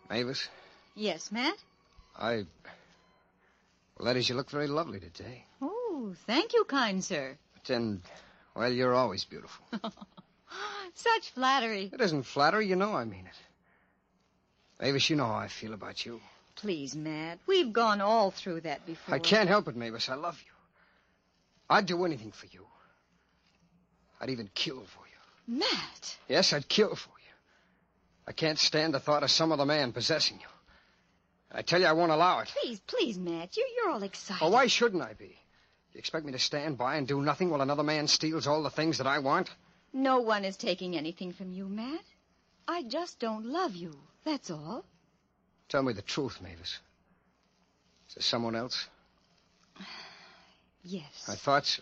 Mavis? Yes, Matt? Well, that is, you look very lovely today. Oh, thank you, kind sir. But then, well, you're always beautiful. Such flattery. It isn't flattery. You know I mean it. Mavis, you know how I feel about you. Please, Matt, we've gone all through that before. I can't help it, Mavis. I love you. I'd do anything for you. I'd even kill for you. Matt! Yes, I'd kill for you. I can't stand the thought of some other man possessing you. I tell you, I won't allow it. Please, Matt, you're all excited. Well, why shouldn't I be? You expect me to stand by and do nothing while another man steals all the things that I want? No one is taking anything from you, Matt. I just don't love you, that's all. Tell me the truth, Mavis. Is there someone else? Yes. I thought so.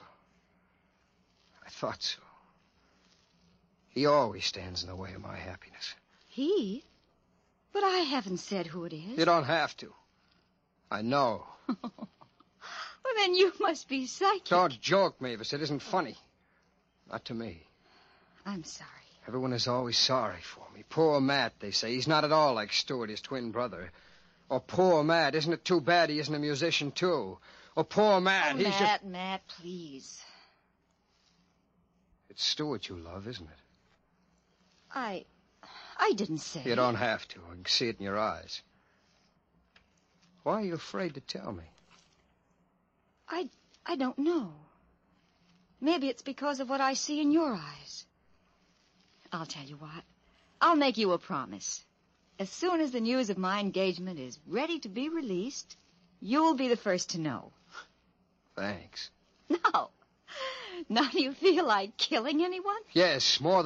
He always stands in the way of my happiness. He? But I haven't said who it is. You don't have to. I know. Well, then you must be psychic. Don't joke, Mavis. It isn't funny. Not to me. I'm sorry. Everyone is always sorry for me. Poor Matt, they say. He's not at all like Stuart, his twin brother. Oh, poor Matt. Isn't it too bad he isn't a musician, too? Oh, poor Matt. Oh, He's just... Matt, please. It's Stuart you love, isn't it? I didn't say. You don't have to. I can see it in your eyes. Why are you afraid to tell me? I don't know. Maybe it's because of what I see in your eyes. I'll tell you what. I'll make you a promise. As soon as the news of my engagement is ready to be released, you'll be the first to know. Thanks. Now do you feel like killing anyone? Yes, more